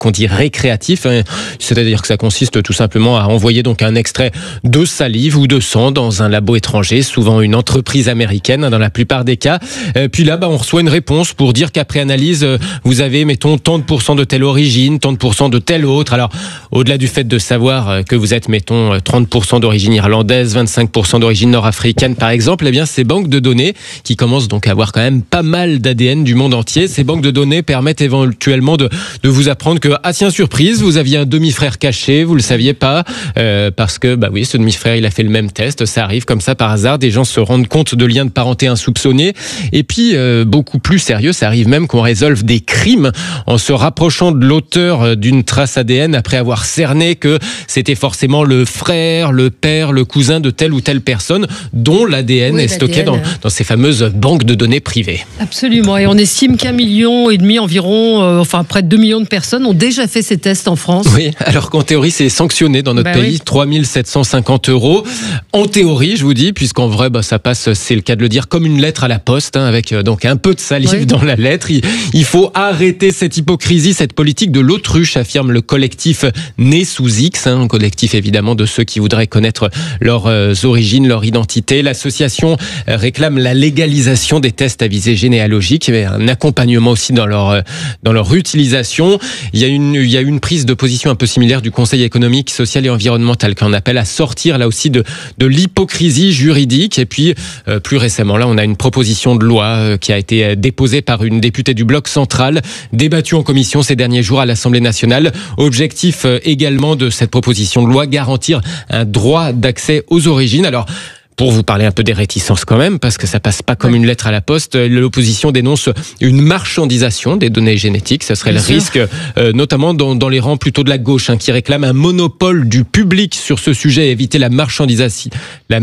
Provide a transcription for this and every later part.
qu'on dit récréatif, hein, c'est-à-dire que ça consiste tout simplement à envoyer donc un extrait de salive ou de sang dans un labo étranger, souvent une entreprise américaine dans la plupart des cas. Puis là, on reçoit une réponse pour dire qu'après analyse, vous avez, mettons, tant de pourcents de telle origine, tant de pourcents de telle autre. Alors, au-delà du fait de savoir que vous êtes, mettons, 30% d'origine irlandaise, 25% d'origine nord-africaine, par exemple, eh bien, ces banques de données, qui commencent donc à avoir quand même pas mal d'ADN du monde entier, ces banques de données permettent éventuellement de vous apprendre que, ah tiens, surprise, vous aviez un demi-frère caché, vous le saviez pas, parce que, oui, ce demi-frère, il a fait le même test, ça arrive comme ça par hasard, des gens se rendent compte de liens de parenté insoupçonnés, et puis, beaucoup plus sérieux, ça arrive même qu'on résolve des crimes en se rapprochant de l'auteur d'une trace ADN après avoir cerné que c'était forcément le frère, le père, le cousin de telle ou telle personne dont l'ADN est stocké dans ces fameuses banques de données privées. Absolument, et on estime qu'1,5 million environ, près de 2 millions de personnes ont déjà fait ces tests en France. Oui, alors qu'en théorie c'est sanctionné dans notre pays, 3 750 €. En théorie, je vous dis, puisqu'en vrai ça passe, c'est le cas de le dire, comme une lettre à la poste, hein, avec donc un peu de salive dans la lettre. Il faut arrêter cette hypocrisie, cette politique de l'autruche, affirme le collectif Né sous X, un collectif évidemment de ceux qui voudraient connaître leurs origines, leur identité. L'association réclame la légalisation des tests à visée généalogique, et un accompagnement aussi dans leur utilisation. Il y a une prise de position un peu similaire du Conseil économique, social et environnemental qui en appelle à sortir là aussi de l'hypocrisie juridique. Et puis plus récemment, là, on a une proposition de loi qui a été déposée par une députée du Bloc central, débattue en commission ces derniers jours à l'Assemblée nationale. Objectif également de cette proposition de loi, garantir un droit d'accès aux origines. Alors, pour vous parler un peu des réticences quand même, parce que ça passe pas comme une lettre à la poste, l'opposition dénonce une marchandisation des données génétiques. Ça serait le risque, notamment dans les rangs plutôt de la gauche, qui réclame un monopole du public sur ce sujet et éviter la marchandisation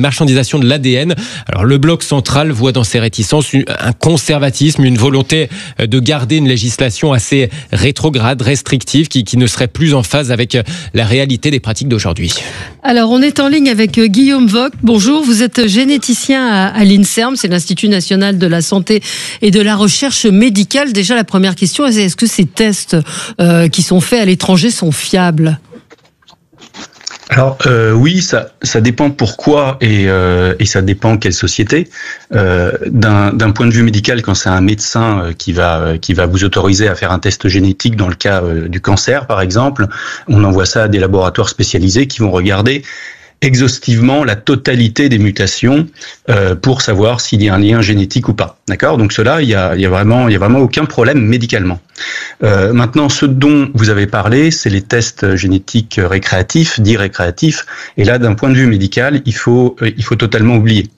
de l'ADN. Alors le Bloc central voit dans ces réticences un conservatisme, une volonté de garder une législation assez rétrograde, restrictive, qui ne serait plus en phase avec la réalité des pratiques d'aujourd'hui. Alors on est en ligne avec Guillaume Vogt. Bonjour, vous êtes généticien à l'INSERM, c'est l'Institut national de la santé et de la recherche médicale. Déjà, la première question, est-ce que ces tests qui sont faits à l'étranger sont fiables ? Alors oui, ça dépend pourquoi et ça dépend quelle société. D'un point de vue médical, quand c'est un médecin qui va vous autoriser à faire un test génétique dans le cas du cancer, par exemple, on envoie ça à des laboratoires spécialisés qui vont regarder exhaustivement la totalité des mutations pour savoir s'il y a un lien génétique ou pas. D'accord ? Donc cela, il y a vraiment aucun problème médicalement. Maintenant, ce dont vous avez parlé, c'est les tests génétiques récréatifs, dits récréatifs. Et là, d'un point de vue médical, il faut totalement oublier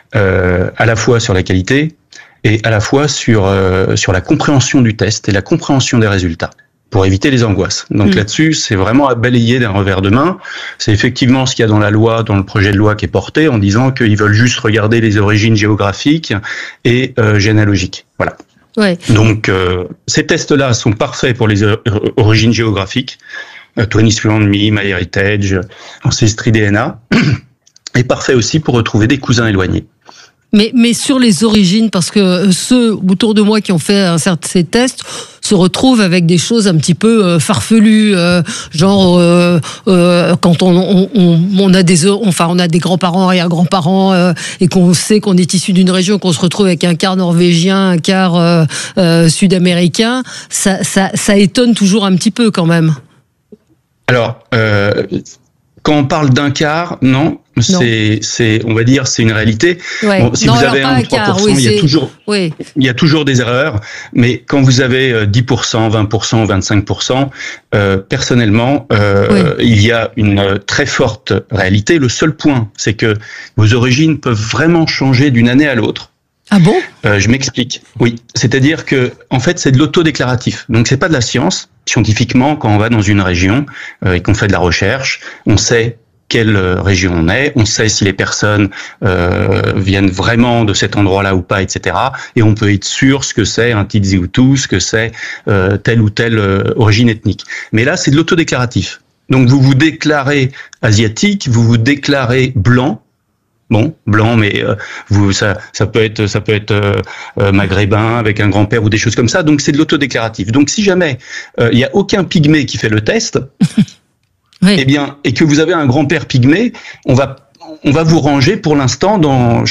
à la fois sur la qualité et à la fois sur la compréhension du test et la compréhension des résultats, pour éviter les angoisses. Donc là-dessus, c'est vraiment à balayer d'un revers de main. C'est effectivement ce qu'il y a dans la loi, dans le projet de loi qui est porté, en disant qu'ils veulent juste regarder les origines géographiques et généalogiques. Voilà. Ouais. Donc ces tests-là sont parfaits pour les origines géographiques, 23andMe, MyHeritage, Ancestry DNA, et parfait aussi pour retrouver des cousins éloignés. Mais sur les origines, parce que ceux autour de moi qui ont fait ces tests se retrouvent avec des choses un petit peu farfelues, genre quand on a des grands-parents, arrière-grands-parents, et qu'on sait qu'on est issu d'une région, qu'on se retrouve avec un quart norvégien, un quart sud-américain, ça étonne toujours un petit peu quand même. Alors, quand on parle d'un quart, non. On va dire, c'est une réalité. Ouais. Bon, si vous avez 1 ou 3%, il y a toujours des erreurs. Mais quand vous avez 10%, 20% ou 25%, personnellement, il y a une très forte réalité. Le seul point, c'est que vos origines peuvent vraiment changer d'une année à l'autre. Ah bon ? Je m'explique. Oui, c'est-à-dire que en fait, c'est de l'autodéclaratif. Donc c'est pas de la science. Scientifiquement, quand on va dans une région et qu'on fait de la recherche, on sait quelle région on est, on sait si les personnes viennent vraiment de cet endroit-là ou pas, etc. Et on peut être sûr ce que c'est un Tutsi Hutu, ce que c'est telle ou telle origine ethnique. Mais là, c'est de l'autodéclaratif. Donc vous vous déclarez asiatique, vous vous déclarez blanc. Bon, blanc, mais ça peut être maghrébin avec un grand-père ou des choses comme ça. Donc c'est de l'autodéclaratif. Donc si jamais il y a aucun pygmée qui fait le test, oui. Eh bien, et que vous avez un grand-père pygmée, on va vous ranger pour l'instant dans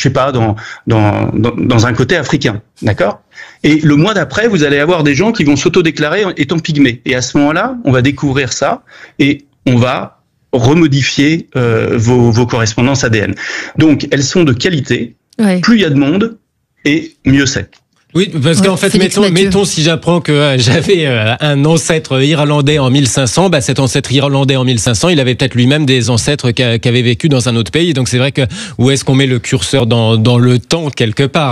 un côté africain, d'accord ? Et le mois d'après, vous allez avoir des gens qui vont s'autodéclarer étant pygmées. Et à ce moment-là, on va découvrir ça et on va remodifier vos correspondances ADN. Donc, elles sont de qualité. Ouais. Plus il y a de monde, et mieux c'est. Oui, parce qu'en fait, mettons si j'apprends que j'avais un ancêtre irlandais en 1500, cet ancêtre irlandais en 1500, il avait peut-être lui-même des ancêtres qui avaient vécu dans un autre pays. Donc c'est vrai que où est-ce qu'on met le curseur dans le temps quelque part ?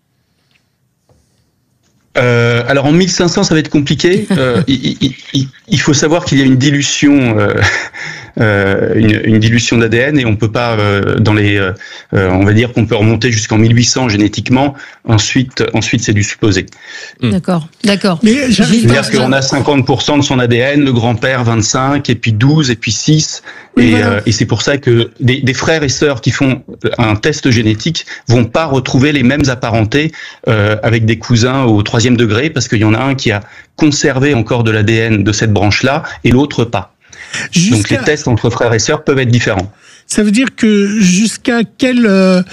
Alors en 1500, ça va être compliqué. Il faut savoir qu'il y a une dilution, une dilution d'ADN et on peut pas on va dire qu'on peut remonter jusqu'en 1800 génétiquement. Ensuite c'est du supposé. D'accord. Mais c'est-à-dire qu'on a 50% de son ADN, le grand-père 25, et puis 12, et puis 6. Oui, voilà. Et c'est pour ça que des frères et sœurs qui font un test génétique vont pas retrouver les mêmes apparentés avec des cousins au 3e degré, parce qu'il y en a un qui a conservé encore de l'ADN de cette branche-là et l'autre pas. Donc les tests entre frères et sœurs peuvent être différents. Ça veut dire que jusqu'à quel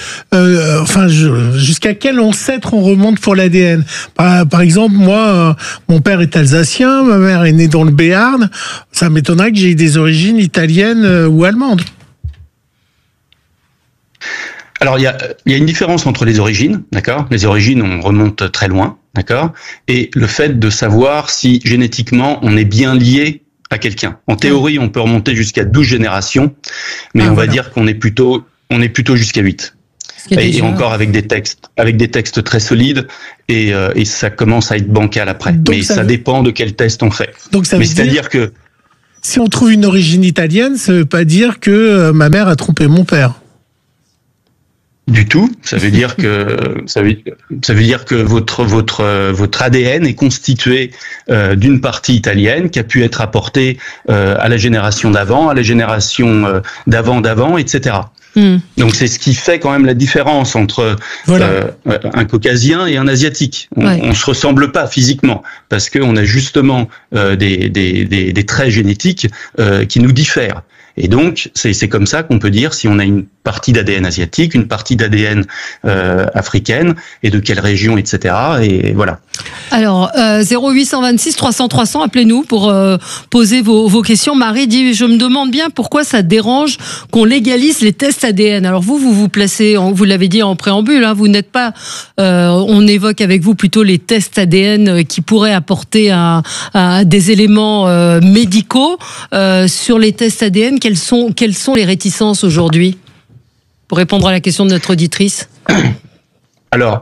ancêtre on remonte pour l'ADN ? Par exemple, moi, mon père est alsacien, ma mère est née dans le Béarn. Ça m'étonnerait que j'ai des origines italiennes ou allemandes. Alors, il y a une différence entre les origines, d'accord ? Les origines, on remonte très loin, d'accord ? Et le fait de savoir si génétiquement on est bien lié à quelqu'un. En théorie, on peut remonter jusqu'à 12 générations, mais on va dire qu'on est plutôt jusqu'à 8. Et encore avec des textes très solides, et ça commence à être bancal après. Donc mais ça dépend de quel test on fait. Donc ça veut dire que si on trouve une origine italienne, ça veut pas dire que ma mère a trompé mon père. Du tout. Ça veut dire que votre ADN est constitué d'une partie italienne qui a pu être apportée à la génération d'avant, à la génération d'avant, etc. Donc c'est ce qui fait quand même la différence entre un caucasien et un asiatique. On se ressemble pas physiquement parce qu'on a justement des traits génétiques qui nous diffèrent. Et donc, c'est comme ça qu'on peut dire si on a une partie d'ADN asiatique, une partie d'ADN africaine, et de quelle région, etc. Et voilà. Alors, 0826 300 300, appelez-nous pour poser vos questions. Marie dit, je me demande bien pourquoi ça dérange qu'on légalise les tests ADN. Alors vous placez, vous l'avez dit en préambule, hein, vous n'êtes pas, on évoque avec vous plutôt les tests ADN qui pourraient apporter des éléments médicaux. Sur les tests ADN, quelles sont les réticences aujourd'hui ? Pour répondre à la question de notre auditrice. Alors,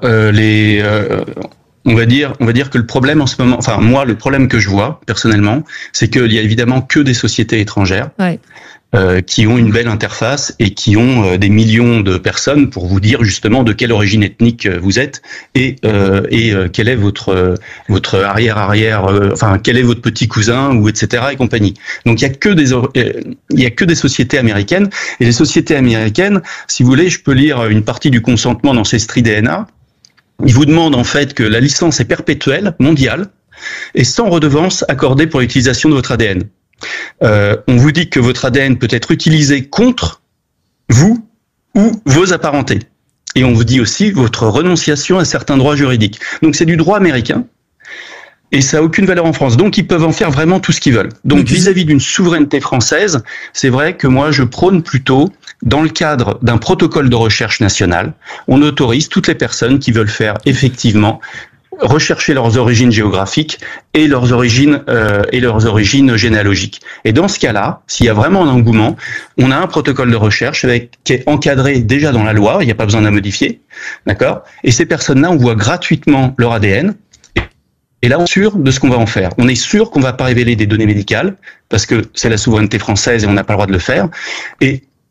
on va dire que le problème en ce moment, enfin moi, le problème que je vois personnellement, c'est qu'il y a évidemment que des sociétés étrangères qui ont une belle interface et qui ont des millions de personnes pour vous dire justement de quelle origine ethnique vous êtes et quel est votre arrière, enfin quel est votre petit cousin ou etc. et compagnie. Donc il y a que des sociétés américaines, et les sociétés américaines, si vous voulez, je peux lire une partie du consentement d'Ancestry DNA. Ils vous demandent en fait que la licence est perpétuelle, mondiale, et sans redevance accordée pour l'utilisation de votre ADN. On vous dit que votre ADN peut être utilisé contre vous ou vos apparentés. Et on vous dit aussi votre renonciation à certains droits juridiques. Donc c'est du droit américain, et ça n'a aucune valeur en France. Donc ils peuvent en faire vraiment tout ce qu'ils veulent. Donc vis-à-vis d'une souveraineté française, c'est vrai que moi je prône plutôt, dans le cadre d'un protocole de recherche national, on autorise toutes les personnes qui veulent faire effectivement rechercher leurs origines géographiques et leurs origines généalogiques. Et dans ce cas-là, s'il y a vraiment un engouement, on a un protocole de recherche qui est encadré déjà dans la loi, il n'y a pas besoin de la modifier, d'accord ? Et ces personnes-là, on voit gratuitement leur ADN. Et là, on est sûr de ce qu'on va en faire. On est sûr qu'on va pas révéler des données médicales parce que c'est la souveraineté française et on n'a pas le droit de le faire. Et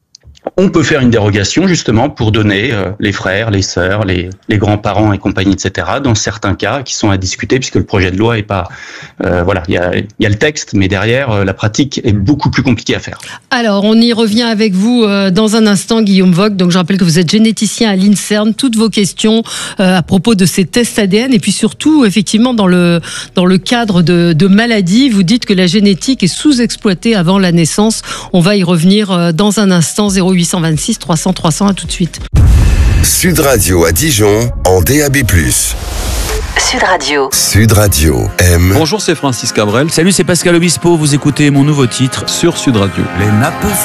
on peut faire une dérogation justement pour donner les frères, les sœurs, les grands-parents et compagnie, etc. dans certains cas qui sont à discuter puisque le projet de loi est pas voilà, il y a le texte, mais derrière la pratique est beaucoup plus compliquée à faire. Alors on y revient avec vous dans un instant, Guillaume Vogt. Donc je rappelle que vous êtes généticien à l'INSERM. Toutes vos questions à propos de ces tests ADN et puis surtout effectivement dans le cadre de maladies, vous dites que la génétique est sous-exploitée avant la naissance. On va y revenir dans un instant. 0826 300 300, à tout de suite. Sud Radio à Dijon en DAB+. Sud Radio. Sud Radio aime. Bonjour, c'est Francis Cabrel. Salut, c'est Pascal Obispo. Vous écoutez mon nouveau titre sur Sud Radio. Les nappes